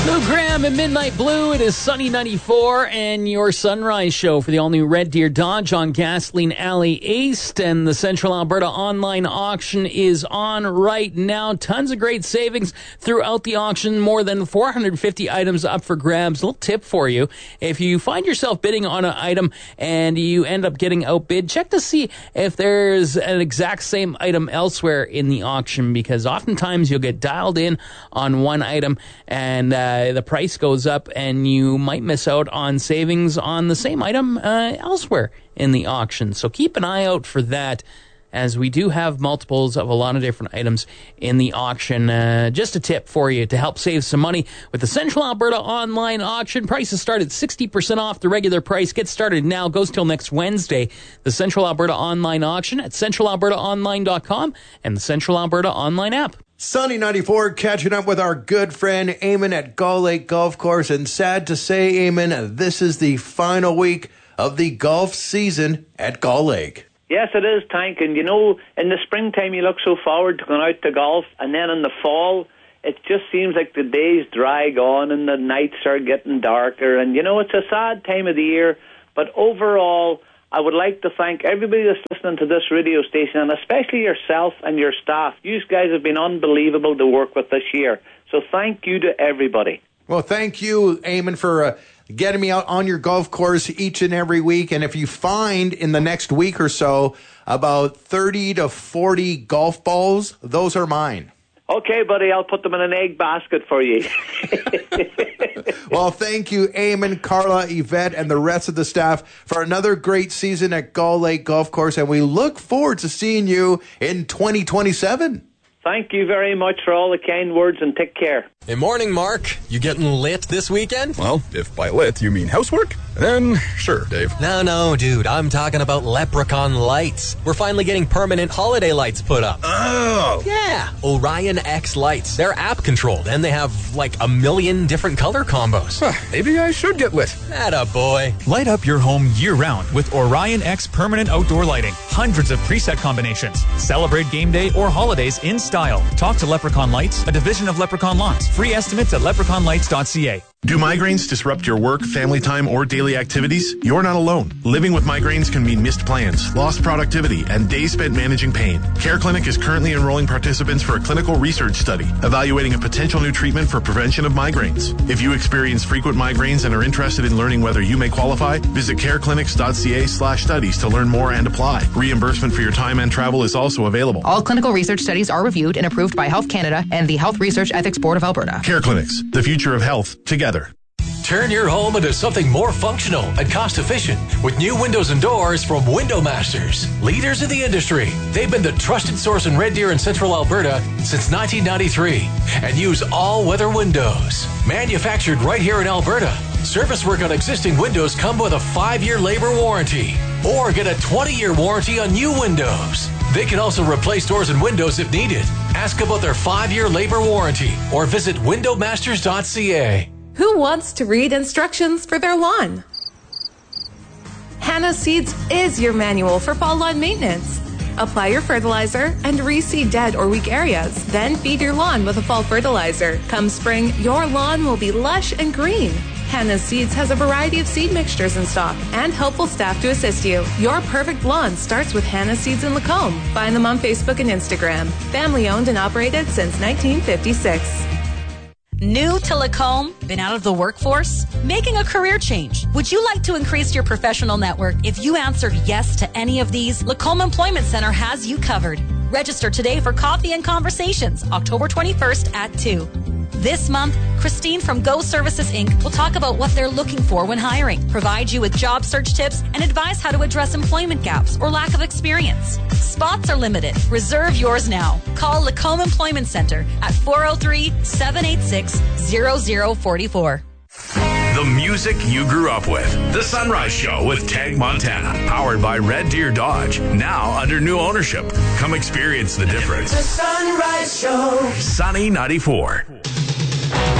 Lou Graham and Midnight Blue. It is Sunny 94 and your Sunrise Show for the all-new Red Deer Dodge on Gasoline Alley East. And the Central Alberta online auction is on right now. Tons of great savings throughout the auction. More than 450 items up for grabs. A little tip for you. If you find yourself bidding on an item and you end up getting outbid, check to see if there's an exact same item elsewhere in the auction, because oftentimes you'll get dialed in on one item and the price goes up and you might miss out on savings on the same item elsewhere in the auction. So keep an eye out for that, as we do have multiples of a lot of different items in the auction. Just a tip for you to help save some money with the Central Alberta online auction. Prices start at 60% off the regular price. Get started now. Goes till next Wednesday. The Central Alberta online auction at centralalbertaonline.com and the Central Alberta online app. Sunny 94 catching up with our good friend Eamon at Gull Lake Golf Course. And sad to say, Eamon, this is the final week of the golf season at Gull Lake. Yes, it is, Tank. And you know, in the springtime you look so forward to going out to golf, and then in the fall it just seems like the days drag on and the nights are getting darker. And you know, it's a sad time of the year, but overall I would like to thank everybody that's listening to this radio station, and especially yourself and your staff. You guys have been unbelievable to work with this year. So thank you to everybody. Well, thank you, Eamon, for getting me out on your golf course each and every week. And if you find in the next week or so about 30 to 40 golf balls, those are mine. Okay, buddy, I'll put them in an egg basket for you. Well, thank you, Eamon, Carla, Yvette, and the rest of the staff for another great season at Gull Lake Golf Course, and we look forward to seeing you in 2027. Thank you very much for all the kind words, and take care. Hey, morning, Mark. You getting lit this weekend? Well, if by lit you mean housework, then sure, Dave. No, dude. I'm talking about Leprechaun Lights. We're finally getting permanent holiday lights put up. Oh! Yeah, Orion X lights. They're app-controlled, and they have, like, 1 million different color combos. Maybe I should get lit. Atta boy. Light up your home year-round with Orion X permanent outdoor lighting. Hundreds of preset combinations. Celebrate game day or holidays in style. Talk to Leprechaun Lights, a division of Leprechaun Lawns. Free estimates at leprechaunlights.ca. Do migraines disrupt your work, family time, or daily activities? You're not alone. Living with migraines can mean missed plans, lost productivity, and days spent managing pain. Care Clinic is currently enrolling participants for a clinical research study evaluating a potential new treatment for prevention of migraines. If you experience frequent migraines and are interested in learning whether you may qualify, visit careclinics.ca/studies to learn more and apply. Reimbursement for your time and travel is also available. All clinical research studies are reviewed and approved by Health Canada and the Health Research Ethics Board of Alberta. Care Clinics, the future of health, together. Turn your home into something more functional and cost-efficient with new windows and doors from Window Masters. Leaders in the industry, they've been the trusted source in Red Deer and Central Alberta since 1993 and use all-weather windows. Manufactured right here in Alberta. Service work on existing windows come with a 5-year labor warranty or get a 20-year warranty on new windows. They can also replace doors and windows if needed. Ask about their 5-year labor warranty or visit windowmasters.ca. Who wants to read instructions for their lawn? Hannah Seeds is your manual for fall lawn maintenance. Apply your fertilizer and reseed dead or weak areas. Then feed your lawn with a fall fertilizer. Come spring, your lawn will be lush and green. Hannah Seeds has a variety of seed mixtures in stock and helpful staff to assist you. Your perfect lawn starts with Hannah Seeds in Lacombe. Find them on Facebook and Instagram. Family owned and operated since 1956. New to Lacombe? Been out of the workforce? Making a career change? Would you like to increase your professional network? If you answered yes to any of these, Lacombe Employment Center has you covered. Register today for Coffee and Conversations, October 21st at 2. This month, Christine from Go Services Inc. will talk about what they're looking for when hiring, provide you with job search tips, and advise how to address employment gaps or lack of experience. Spots are limited. Reserve yours now. Call Lacombe Employment Center at 403-786-0044. The music you grew up with. The Sunrise Show with Tag Montana. Powered by Red Deer Dodge. Now under new ownership. Come experience the difference. The Sunrise Show. Sunny 94.